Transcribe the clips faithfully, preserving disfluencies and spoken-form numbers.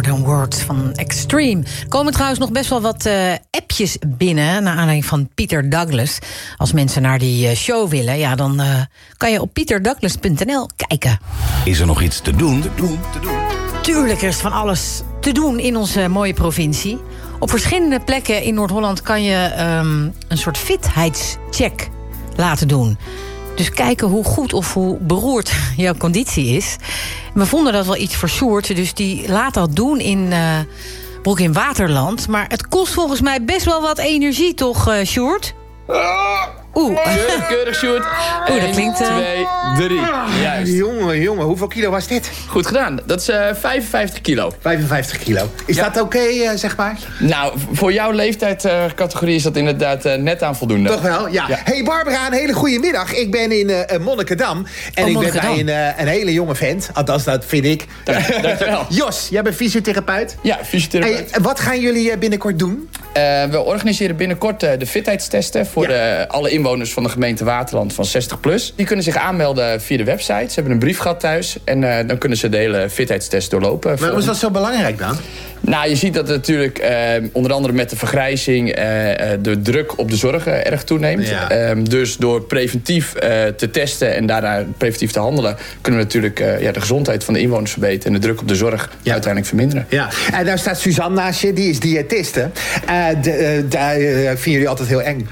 Than Words van Extreme. Er komen trouwens nog best wel wat uh, appjes binnen, naar aanleiding van Peter Douglas. Als mensen naar die uh, show willen, ja, dan uh, kan je op pieter douglas punt n l kijken. Is er nog iets te doen? Te doen, te doen. Tuurlijk, er is van alles te doen in onze mooie provincie. Op verschillende plekken in Noord-Holland kan je um, een soort fitheidscheck laten doen. Dus kijken hoe goed of hoe beroerd jouw conditie is. We vonden dat wel iets voor Sjoerd, dus die laat dat doen in uh, Broek in Waterland. Maar het kost volgens mij best wel wat energie, toch, uh, Sjoerd? Oeh. Keurig, keurig, Sjoerd. Oeh, dat klinkt... Uh... twee, drie. Juist. Jongen, jongen, hoeveel kilo was dit? Goed gedaan. Dat is uh, vijfenvijftig kilo. vijfenvijftig kilo. Is ja. dat oké, okay, uh, zeg maar? Nou, voor jouw leeftijdscategorie uh, is dat inderdaad uh, net aan voldoende. Toch wel, ja. ja. Hey Barbara, een hele goede middag. Ik ben in uh, Monnikendam. En oh, ik Monnikendam. ben bij een, uh, een hele jonge vent. Althans, dat vind ik. Dank, dankjewel. Jos, jij bent fysiotherapeut? Ja, fysiotherapeut. Hey, wat gaan jullie binnenkort doen? Uh, we organiseren binnenkort uh, de fitheidstesten voor ja. uh, alle inwoners van de gemeente Waterland van zestig plus. Die kunnen zich aanmelden via de website. Ze hebben een brief gehad thuis. En uh, dan kunnen ze de hele fitheidstest doorlopen. Waarom is dat zo belangrijk dan? Nou, je ziet dat het natuurlijk uh, onder andere met de vergrijzing uh, de druk op de zorg uh, erg toeneemt. Ja. Um, dus door preventief uh, te testen en daarna preventief te handelen, kunnen we natuurlijk uh, ja, de gezondheid van de inwoners verbeteren en de druk op de zorg ja. uiteindelijk verminderen. Ja, en daar staat Suzanne naast je, die is diëtiste. Uh, de, uh, daar uh, vinden jullie altijd heel eng.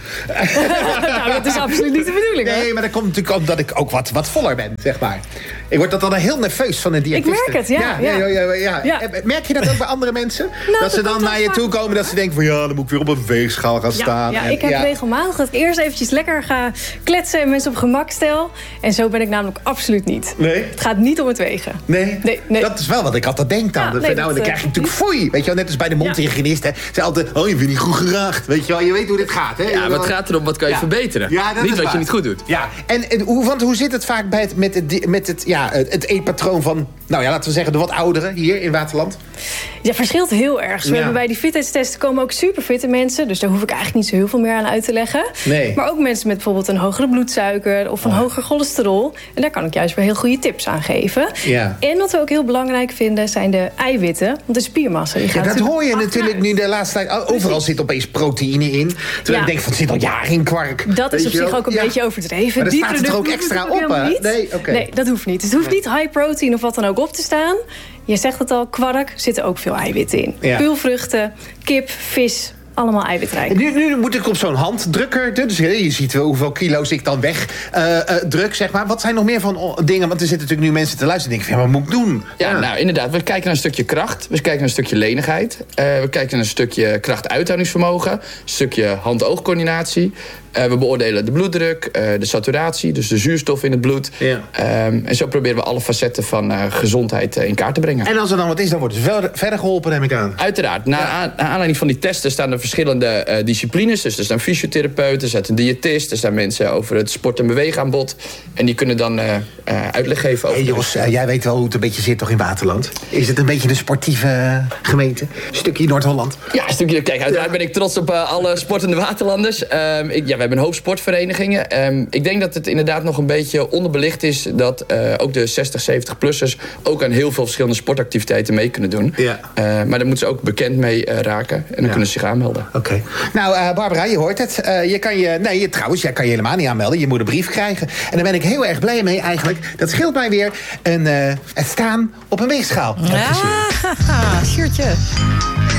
Nou, dat is absoluut niet de bedoeling. Nee, hoor. maar dat komt natuurlijk omdat ik ook wat, wat voller ben, zeg maar. Ik word dat dan heel nerveus van een diëtiste. Ik merk het, ja. Ja, ja. Ja, ja, ja. Ja. Merk je dat ook bij andere mensen? Nou, dat ze dan naar je toe komen dat ze denken van... ja, dan moet ik weer op een weegschaal gaan Ja, staan. ja, en, ik heb ja. regelmatig dat ik eerst eventjes lekker ga kletsen... en mensen op gemak stel. En zo ben ik namelijk absoluut niet. Nee? Het gaat niet om het wegen. Nee? Nee, nee. Dat is wel wat ik altijd denk dan. Ja, Dat, nee, nou, dat, dan krijg je natuurlijk foei. Weet je wel, net als bij de mondhygiënist. Hè. Ze altijd, oh, je bent niet goed geraakt. Weet je wel, je weet hoe dit gaat. Hè. Ja, maar het gaat erom wat kan je Ja. verbeteren. Ja, dat niet is wat waar. je niet goed doet. Ja, en, en hoe, want hoe zit het vaak bij het, met, het, met het, ja, het eetpatroon van... nou ja, laten we zeggen de wat ouderen hier in Waterland? Ja, verschilt heel erg. We Ja. hebben bij die fitheidstesten komen ook superfitte mensen. Dus daar hoef ik eigenlijk niet zo heel veel meer aan uit te leggen. Nee. Maar ook mensen met bijvoorbeeld een hogere bloedsuiker... of een Oh. hoger cholesterol. En daar kan ik juist weer heel goede tips aan geven. Ja. En wat we ook heel belangrijk vinden zijn de eiwitten. Want de spiermassa die gaat Ja, dat natuurlijk hoor je achteruit. natuurlijk nu de laatste tijd. Overal Precies. zit opeens proteïne in. Terwijl Ja. ik denk van, het zit al jaren in kwark. Dat is Weet op je zich wel? ook een Ja. beetje overdreven. Maar dan Die staat het er ook producten extra hoeven op, natuurlijk hè? helemaal niet. Nee, oké. Nee, dat hoeft niet. Het hoeft Nee. niet high protein of wat dan ook op te staan. Je zegt het al, kwark, zitten ook veel eiwitten in. Ja. Peulvruchten, kip, vis, allemaal eiwitrijk. En nu, nu moet ik op zo'n handdrukker. Dus je ziet wel hoeveel kilo's ik dan weg uh, uh, druk, zeg maar. Wat zijn nog meer van o- dingen? Want er zitten natuurlijk nu mensen te luisteren en denken van, ja, wat moet ik doen? Ja, nou inderdaad. We kijken naar een stukje kracht. We kijken naar een stukje lenigheid. Uh, we kijken naar een stukje krachtuithoudingsvermogen. Een stukje hand-oogcoördinatie. Uh, we beoordelen de bloeddruk, uh, de saturatie, dus de zuurstof in het bloed. Ja. Um, en zo proberen we alle facetten van uh, gezondheid uh, in kaart te brengen. En als er dan wat is, dan wordt het verder, verder geholpen, neem ik aan. Uiteraard. Na, aan, naar aanleiding van die testen staan er verschillende uh, disciplines. Dus er staan fysiotherapeuten, er staat een diëtist... er staan mensen over het sport- en beweegaanbod. En die kunnen dan uh, uh, uitleg geven over... Hey Jos, uh, jij weet wel hoe het een beetje zit toch in Waterland? Is het een beetje een sportieve uh, gemeente? Een stukje Noord-Holland? Ja, een stukje. Kijk, uiteraard ben ik trots op uh, alle sportende Waterlanders. Um, ik, ja, we hebben een hoop sportverenigingen. Um, ik denk dat het inderdaad nog een beetje onderbelicht is... dat uh, ook de zestig, zeventig-plussers ook aan heel veel verschillende sportactiviteiten mee kunnen doen. Ja. Uh, maar daar moeten ze ook bekend mee uh, raken. En dan Ja. kunnen ze zich aanmelden. Oké. Okay. Nou, uh, Barbara, je hoort het. Uh, je kan je, nee, je, trouwens, jij kan je helemaal niet aanmelden. Je moet een brief krijgen. En daar ben ik heel erg blij mee eigenlijk. Dat scheelt mij weer een, uh, het staan op een weegschaal. Ja, Sjoerdje.